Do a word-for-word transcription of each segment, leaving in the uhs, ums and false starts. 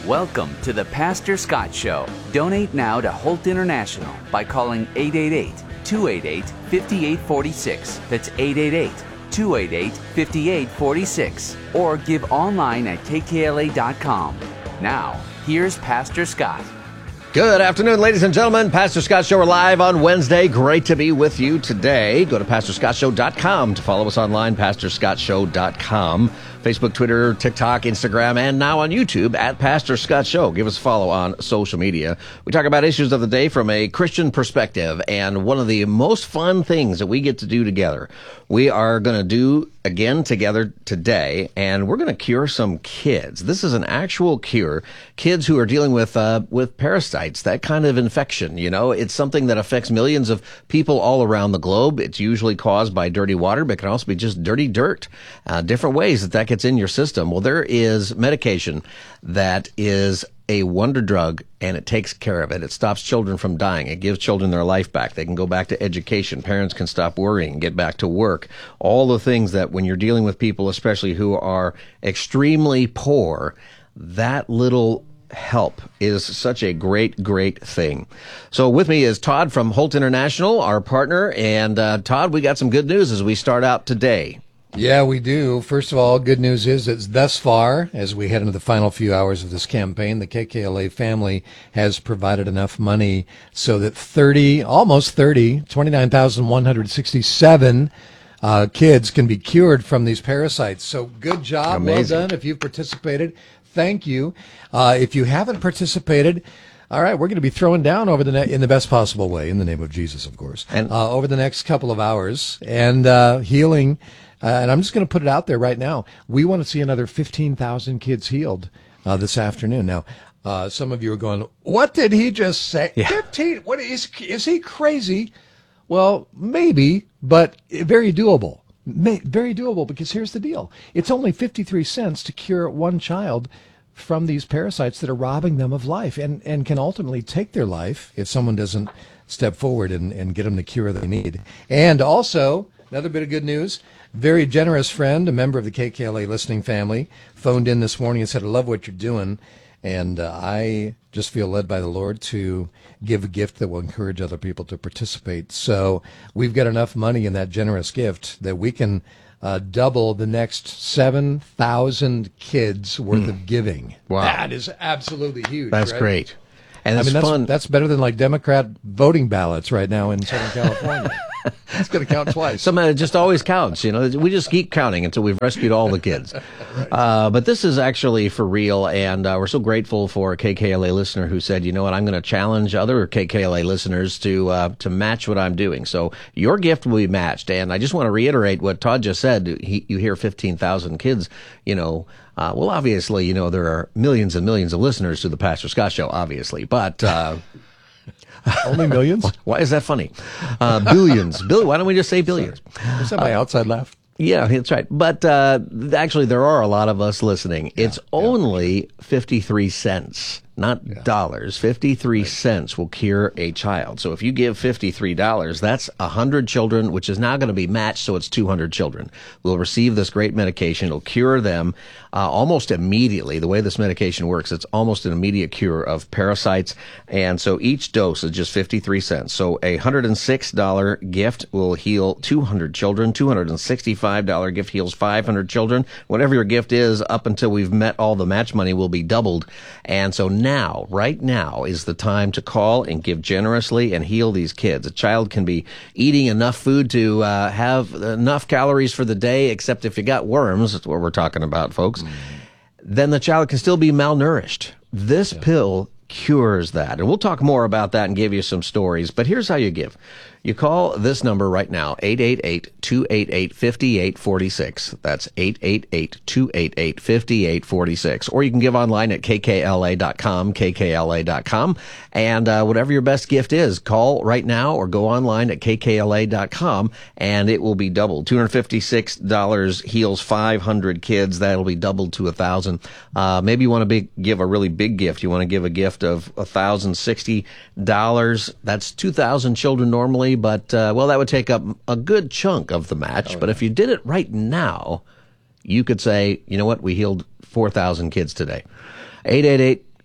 Welcome to the Pastor Scott Show. Donate now to Holt International by calling eight eight eight, two eight eight, five eight four six. That's eight eight eight, two eight eight, five eight four six. Or give online at k k l a dot com. Now, here's Pastor Scott. Good afternoon, ladies and gentlemen. Pastor Scott Show, we're live on Wednesday. Great to be with you today. Go to pastor scott show dot com to follow us online, pastor scott show dot com. Facebook, Twitter, TikTok, Instagram, and now on YouTube at Pastor Scott Show. Give us a follow on social media. We talk about issues of the day from a Christian perspective, and one of the most fun things that we get to do together, we are going to do again together today, and we're going to cure some kids. This is an actual cure. Kids who are dealing with uh, with parasites, that kind of infection. You know, it's something that affects millions of people all around the globe. It's usually caused by dirty water, but it can also be just dirty dirt. Uh, different ways that that gets in your system. Well, there is medication that is a wonder drug, and it takes care of it. It stops children from dying. It gives children their life back. They can go back to education. Parents can stop worrying, get back to work. All the things that when you're dealing with people, especially who are extremely poor, that little help is such a great, great thing. So with me is Todd from Holt International, our partner. And uh, Todd, we got some good news as we start out today. Yeah, we do. First of all, good news is that thus far, as we head into the final few hours of this campaign, the K K L A family has provided enough money so that thirty, almost thirty, twenty-nine thousand one hundred sixty-seven uh, kids can be cured from these parasites. So good job. Amazing. Well done. If you've participated, thank you. Uh, if you haven't participated, all right, we're going to be throwing down over the ne- in the best possible way, in the name of Jesus, of course, and uh, over the next couple of hours, and uh, healing. Uh, and I'm just going to put it out there right now. We want to see another fifteen thousand kids healed uh, this afternoon. Now, uh, some of you are going, what did he just say? Yeah. fifteen? What is, is he crazy? Well, maybe, but very doable. May, very doable, because here's the deal. It's only fifty-three cents to cure one child from these parasites that are robbing them of life and, and can ultimately take their life if someone doesn't step forward and, and get them the cure they need. And also, another bit of good news, very generous friend, a member of the K K L A listening family, phoned in this morning and said, I love what you're doing, and uh, I just feel led by the Lord to give a gift that will encourage other people to participate. So we've got enough money in that generous gift that we can uh, double the next seven thousand kids worth mm. of giving. Wow. That is absolutely huge. That's right? great. And it's I mean, that's, fun. That's better than like Democrat voting ballots right now in Southern California. It's going to count twice. Somehow it just always counts, you know. We just keep counting until we've rescued all the kids. Right. uh, but this is actually for real, and uh, we're so grateful for a K K L A listener who said, you know what, I'm going to challenge other K K L A listeners to uh, to match what I'm doing. So your gift will be matched, and I just want to reiterate what Todd just said. He, you hear fifteen thousand kids, you know. Uh, well, obviously, you know, there are millions and millions of listeners to the Pastor Scott Show, obviously, but... Uh, Only millions? Why is that funny? Uh, billions. Bill, why don't we just say billions? Is that my uh, outside laugh? Yeah, that's right. But uh, actually, there are a lot of us listening. Yeah, it's yeah. only fifty-three cents, not yeah. dollars. fifty-three right. cents will cure a child. So if you give fifty-three dollars, that's one hundred children, which is now going to be matched, so it's two hundred children will receive this great medication. It'll cure them uh, almost immediately. The way this medication works, it's almost an immediate cure of parasites. And so each dose is just fifty-three cents. So a one hundred six dollars gift will heal two hundred children. two hundred sixty-five dollars gift heals five hundred children. Whatever your gift is, up until we've met all the match money, will be doubled. And so now, right now, is the time to call and give generously and heal these kids. A child can be eating enough food to uh, have enough calories for the day, except if you got worms, that's what we're talking about, folks, mm. then the child can still be malnourished. This yeah. pill cures that. And we'll talk more about that and give you some stories. But here's how you give. You call this number right now, eight eight eight, two eight eight, five eight four six. That's eight eight eight, two eight eight, five eight four six. Or you can give online at k k l a dot com, k k l a dot com. And uh, whatever your best gift is, call right now or go online at k k l a dot com, and it will be doubled. two hundred fifty-six dollars heals five hundred kids. That'll be doubled to one thousand. Uh, maybe you want to be, give a really big gift. You want to give a gift of one thousand sixty dollars. That's two thousand children normally. But, uh, well, that would take up a good chunk of the match. Oh, but yeah. if you did it right now, you could say, you know what, we healed four thousand kids today. eight eight eight,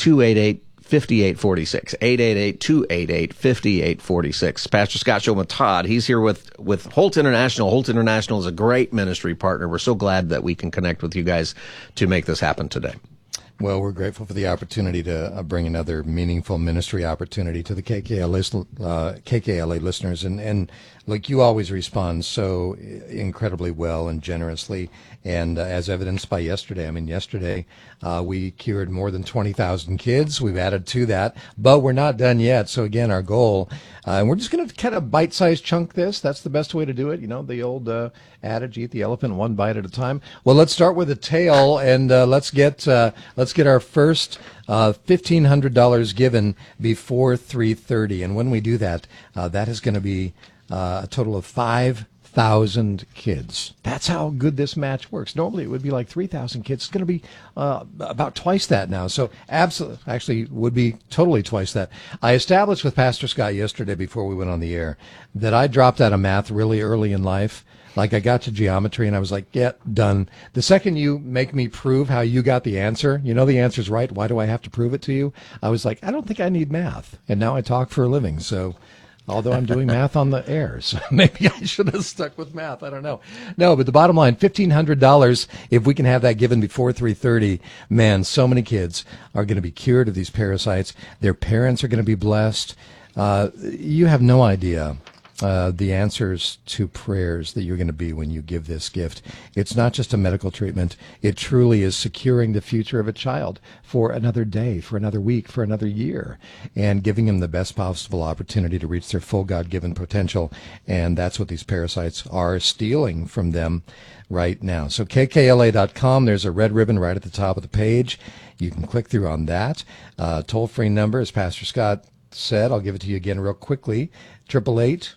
two eight eight, five eight four six. eight eight eight, two eight eight, five eight four six. Pastor Scott Show with Todd. He's here with, with Holt International. Holt International is a great ministry partner. We're so glad that we can connect with you guys to make this happen today. Well, we're grateful for the opportunity to uh, bring another meaningful ministry opportunity to the K K L A, uh, K K L A listeners. And, and like you always respond so incredibly well and generously. And uh, as evidenced by yesterday, I mean, yesterday uh, we cured more than twenty thousand kids. We've added to that, but we're not done yet. So again, our goal, uh, and we're just going to kind of bite-sized chunk this. That's the best way to do it. You know, the old uh, adage, eat the elephant one bite at a time. Well, let's start with the tail, and uh, let's get uh, let's get our first uh, fifteen hundred dollars given before three thirty. And when we do that, uh, that is going to be uh, a total of five thousand kids. That's how good this match works. Normally it would be like three thousand kids. It's going to be uh, about twice that now. So absolutely, actually would be totally twice that. I established with Pastor Scott yesterday before we went on the air that I dropped out of math really early in life. Like I got to geometry and I was like, yeah, done. The second you make me prove how you got the answer, you know the answer's right, why do I have to prove it to you? I was like, I don't think I need math. And now I talk for a living, so... Although I'm doing math on the air, so maybe I should have stuck with math. I don't know. No, but the bottom line, fifteen hundred dollars, if we can have that given before three thirty, man, so many kids are going to be cured of these parasites. Their parents are going to be blessed. Uh, you have no idea uh, the answers to prayers that you're going to be when you give this gift. It's not just a medical treatment. It truly is securing the future of a child for another day, for another week, for another year, and giving them the best possible opportunity to reach their full God-given potential. And that's what these parasites are stealing from them right now. So K K L A dot com, there's a red ribbon right at the top of the page. You can click through on that. Uh, toll-free number, as Pastor Scott said, I'll give it to you again real quickly, eight eight eight,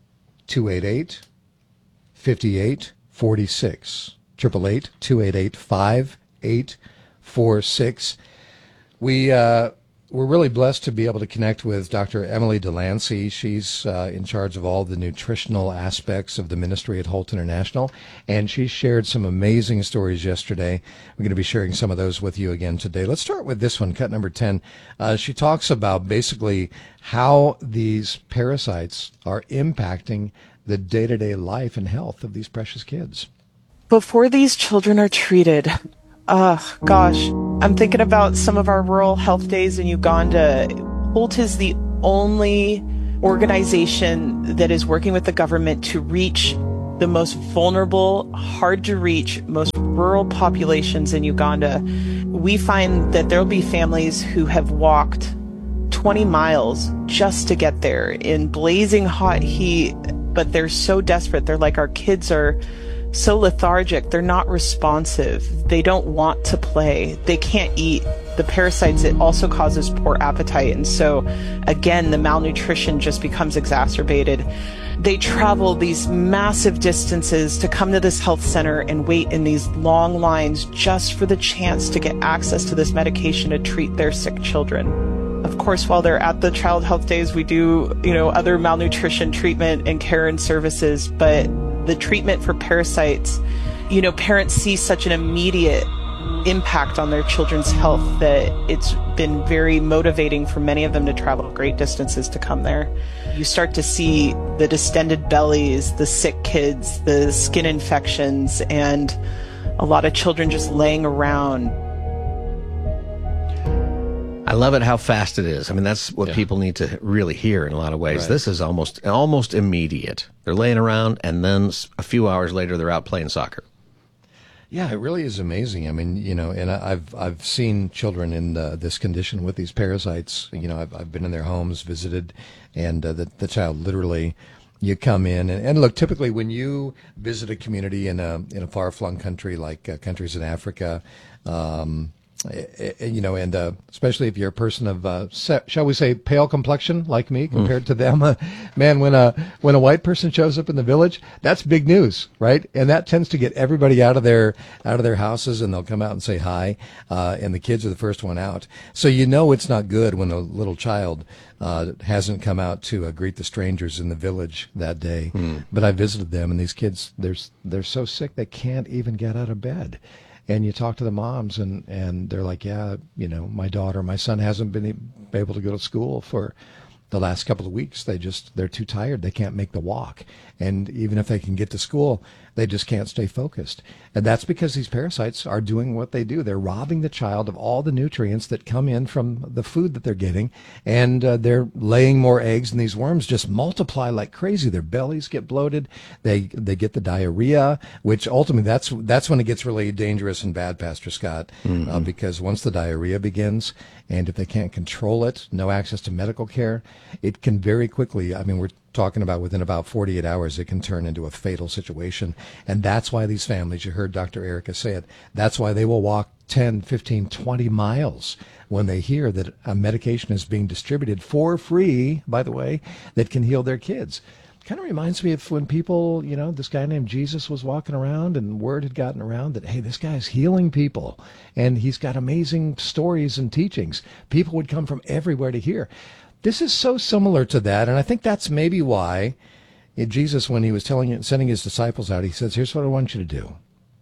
two eight eight, five eight four six. eight eight eight, two eight eight, five eight four six. We, uh, we're really blessed to be able to connect with Doctor Emily Delancey. She's uh, in charge of all the nutritional aspects of the ministry at Holt International, and she shared some amazing stories yesterday. We're going to be sharing some of those with you again today. Let's start with this one, cut number ten. Uh, she talks about basically how these parasites are impacting the day-to-day life and health of these precious kids. Before these children are treated, uh, gosh, I'm thinking about some of our rural health days in Uganda. Holt is the only organization that is working with the government to reach the most vulnerable, hard to reach, most rural populations in Uganda. We find that there'll be families who have walked twenty miles just to get there in blazing hot heat, but they're so desperate. They're like, our kids are so lethargic. They're not responsive. They don't want to play. They can't eat. The parasites, it also causes poor appetite. And so, again, the malnutrition just becomes exacerbated. They travel these massive distances to come to this health center and wait in these long lines just for the chance to get access to this medication to treat their sick children. Of course, while they're at the child health days, we do, you know, other malnutrition treatment and care and services, but the treatment for parasites, you know, parents see such an immediate impact on their children's health that it's been very motivating for many of them to travel great distances to come there. You start to see the distended bellies, the sick kids, the skin infections, and a lot of children just laying around. I love it how fast it is. I mean, that's what Yeah. people need to really hear in a lot of ways. Right. This is almost almost immediate. They're laying around, and then s- a few hours later, they're out playing soccer. Yeah, it really is amazing. I mean, you know, and I- I've I've seen children in the, this condition with these parasites. You know, I've I've been in their homes, visited, and uh, the the child literally, you come in and, and look. Typically, when you visit a community in a in a far flung country like uh, countries in Africa. Um, You know, and uh, especially if you're a person of, uh, se- shall we say, pale complexion like me compared mm. to them, uh, man, when a when a white person shows up in the village, that's big news, right? And that tends to get everybody out of their out of their houses, and they'll come out and say hi, uh, and the kids are the first one out. So you know it's not good when a little child uh, hasn't come out to uh, greet the strangers in the village that day. Mm. But I visited them, and these kids, they're they're so sick they can't even get out of bed. And you talk to the moms, and, and they're like, yeah, you know, my daughter, my son hasn't been able to go to school for the last couple of weeks. They just, they're too tired. They can't make the walk. And even if they can get to school, they just can't stay focused. And that's because these parasites are doing what they do. They're robbing the child of all the nutrients that come in from the food that they're getting. And uh, they're laying more eggs, and these worms just multiply like crazy. Their bellies get bloated. They they get the diarrhea, which ultimately that's that's when it gets really dangerous and bad, Pastor Scott, mm-hmm. uh, because once the diarrhea begins, and if they can't control it, no access to medical care, it can very quickly, I mean, we're talking about within about forty-eight hours, it can turn into a fatal situation. And that's why these families, you heard Doctor Erica say it, that's why they will walk ten, fifteen, twenty miles when they hear that a medication is being distributed for free, by the way, that can heal their kids. Kind of reminds me of when people, you know, this guy named Jesus was walking around, and word had gotten around that, hey, this guy's healing people, and he's got amazing stories and teachings. People would come from everywhere to hear. This is so similar to that, and I think that's maybe why Jesus, when he was telling, sending his disciples out, he says, here's what I want you to do.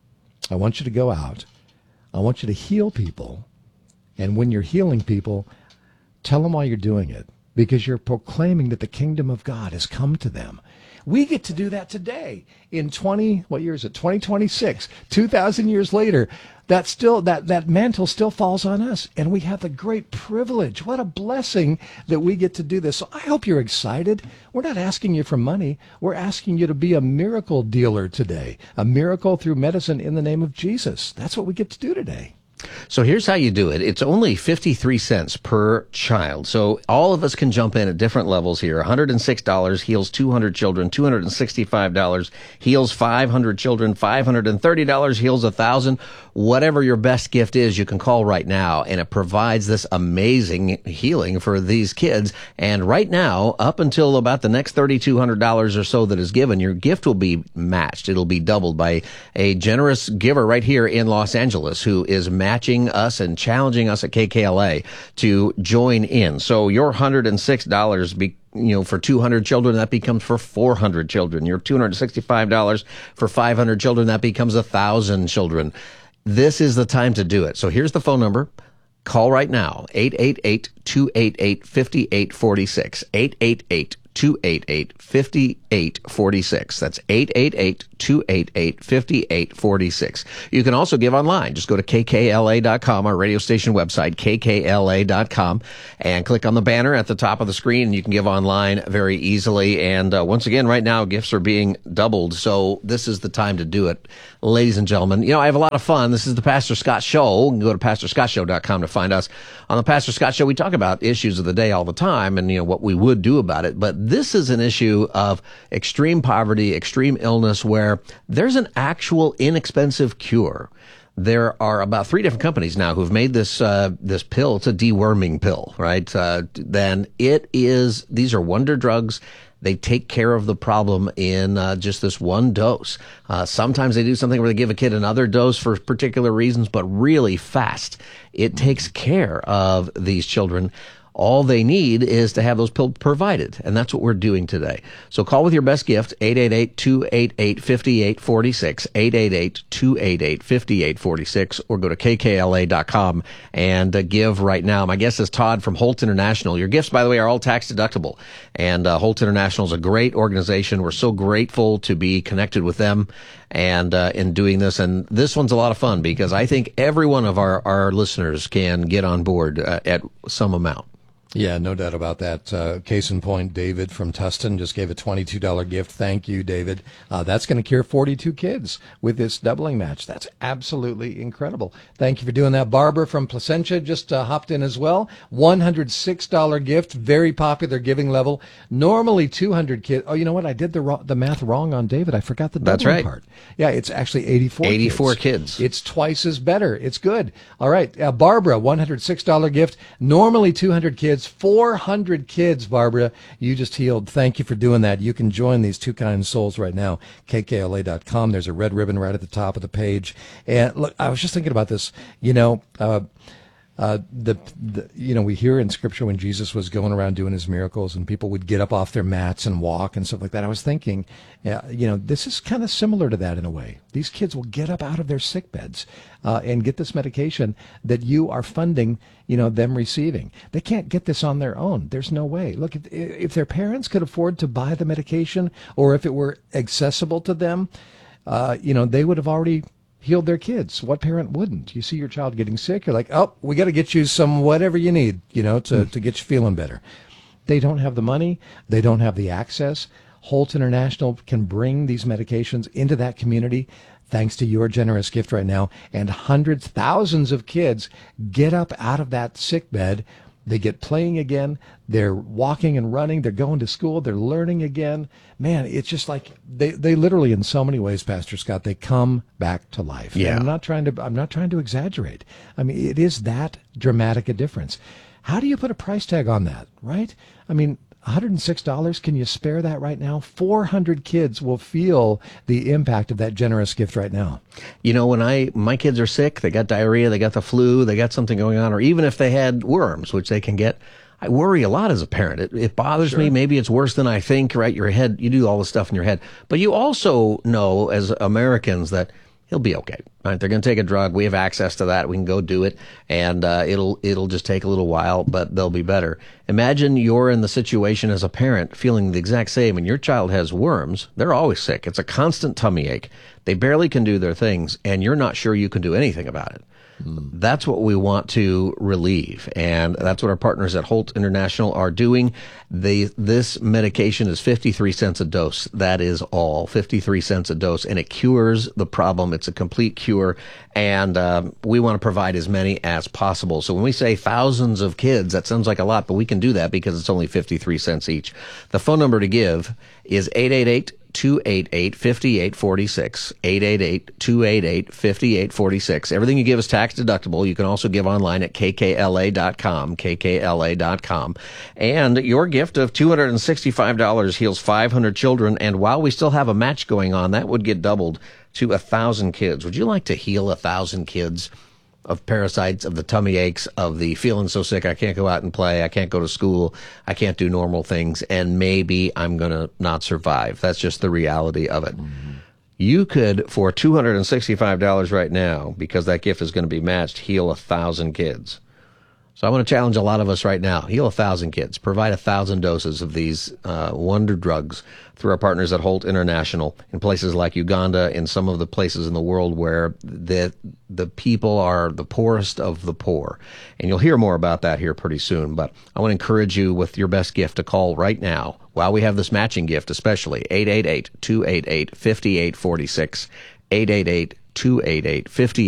I want you to go out. I want you to heal people. And when you're healing people, tell them why you're doing it, because you're proclaiming that the kingdom of God has come to them. We get to do that today in twenty, what year is it? twenty twenty-six, two thousand years later. That still, that, that mantle still falls on us, and we have the great privilege. What a blessing that we get to do this. So I hope you're excited. We're not asking you for money. We're asking you to be a miracle dealer today, a miracle through medicine in the name of Jesus. That's what we get to do today. So here's how you do it. It's only fifty-three cents per child. So all of us can jump in at different levels here. one hundred six dollars heals two hundred children. two hundred sixty-five dollars heals five hundred children. five hundred thirty dollars heals one thousand. Whatever your best gift is, you can call right now, and it provides this amazing healing for these kids. And right now, up until about the next three thousand two hundred dollars or so that is given, your gift will be matched. It'll be doubled by a generous giver right here in Los Angeles who is matching us and challenging us at K K L A to join in. So your one hundred six dollars be you know, for two hundred children, that becomes for four hundred children. Your two hundred sixty-five dollars for five hundred children, that becomes one thousand children. This is the time to do it. So here's the phone number. Call right now, eight eight eight, two eight eight, five eight four six, eight eight eight, two eight eight, five eight four six. That's eight eight eight, two eight eight, five eight four six. You can also give online. Just go to K K L A dot com, our radio station website, K K L A dot com, and click on the banner at the top of the screen, and you can give online very easily. And uh, once again, right now, gifts are being doubled, so this is the time to do it. Ladies and gentlemen, you know, I have a lot of fun. This is the Pastor Scott Show. You can go to pastor scott show dot com to find us. On the Pastor Scott Show, we talk about issues of the day all the time and, you know, what we would do about it. But this is an issue of extreme poverty, extreme illness, where there's an actual inexpensive cure. There are about three different companies now who've made this uh, this pill. It's a deworming pill, right? Uh, then it is, these are wonder drugs. They take care of the problem in uh, just this one dose. Uh, sometimes they do something where they give a kid another dose for particular reasons, but really fast. It takes care of these children. All they need is to have those pills provided, and that's what we're doing today. So call with your best gift, eight eight eight, two eight eight, five eight four six, eight eight eight, two eight eight, five eight four six, or go to K K L A dot com and uh, give right now. My guest is Todd from Holt International. Your gifts, by the way, are all tax deductible, and uh, Holt International is a great organization. We're so grateful to be connected with them and uh, in doing this. And this one's a lot of fun because I think every one of our, our listeners can get on board uh, at some amount. Yeah, no doubt about that. Uh, case in point, David from Tustin just gave a twenty-two dollars gift. Thank you, David. Uh, that's going to cure forty-two kids with this doubling match. That's absolutely incredible. Thank you for doing that. Barbara from Placentia just uh, hopped in as well. one hundred six dollars gift, very popular giving level. Normally two hundred kids. Oh, you know what? I did the ro- the math wrong on David. I forgot the doubling That's right. part. Yeah, it's actually eighty-four eighty-four kids. kids. It's twice as better. It's good. All right. Uh, Barbara, one hundred six dollars gift. Normally two hundred kids. four hundred kids, Barbara, you just healed. Thank you for doing that. You can join these two kind souls right now, K K L A dot com. There's a red ribbon right at the top of the page. And look, I was just thinking about this. You know, uh, Uh, the, the you know we hear in Scripture when Jesus was going around doing his miracles and people would get up off their mats and walk and stuff like that. I was thinking, uh, you know, this is kind of similar to that in a way. These kids will get up out of their sick beds uh, and get this medication that you are funding, you know, them receiving. They can't get this on their own. There's no way. Look, if, if their parents could afford to buy the medication, or if it were accessible to them, uh, you know, they would have already healed their kids. What parent wouldn't? You see your child getting sick, you're like, oh, we got to get you some whatever you need, you know, to, to get you feeling better. They don't have the money. They don't have the access. Holt International can bring these medications into that community thanks to your generous gift right now. And hundreds, thousands of kids get up out of that sick bed. They get playing again. They're walking and running. They're going to school. They're learning again. Man, it's just like they, they literally, in so many ways, Pastor Scott, they come back to life. Yeah. And I'm not trying to, I'm not trying to exaggerate. I mean, it is that dramatic a difference. How do you put a price tag on that, right? I mean, one hundred six dollars, can you spare that right now? four hundred kids will feel the impact of that generous gift right now. You know, when I my kids are sick, they got diarrhea, they got the flu, they got something going on, or even if they had worms, which they can get, I worry a lot as a parent. It, it bothers Sure. me. Maybe it's worse than I think, right? Your head, you do all this stuff in your head. But you also know as Americans that he'll be okay, right? They're going to take a drug. We have access to that. We can go do it, and uh, it'll it'll just take a little while, but they'll be better. Imagine you're in the situation as a parent feeling the exact same, and your child has worms. They're always sick. It's a constant tummy ache. They barely can do their things, and you're not sure you can do anything about it. That's what we want to relieve, and that's what our partners at Holt International are doing. They, this medication is fifty-three cents a dose. That is all, fifty-three cents a dose, and it cures the problem. It's a complete cure, and um, we want to provide as many as possible. So when we say thousands of kids, that sounds like a lot, but we can do that because it's only fifty-three cents each. The phone number to give is eight eight eight, two eight eight, five eight four six, eight eight eight, two eight eight, five eight four six. Everything you give is tax deductible. You can also give online at k k l a dot com, k k l a dot com. And your gift of two hundred sixty-five dollars heals five hundred children, and while we still have a match going on, that would get doubled to one thousand kids. Would you like to heal one thousand kids of parasites, of the tummy aches, of the feeling so sick I can't go out and play, I can't go to school, I can't do normal things, and maybe I'm going to not survive? That's just the reality of it. Mm-hmm. You could, for two hundred sixty-five dollars right now, because that gift is going to be matched, heal a thousand kids. So I want to challenge a lot of us right now. Heal a thousand kids. Provide a thousand doses of these uh, wonder drugs through our partners at Holt International in places like Uganda, in some of the places in the world where the the people are the poorest of the poor. And you'll hear more about that here pretty soon. But I want to encourage you with your best gift to call right now, while we have this matching gift especially, eight eight eight, two eight eight, five eight four six, eight eight eight, two eight eight, five eight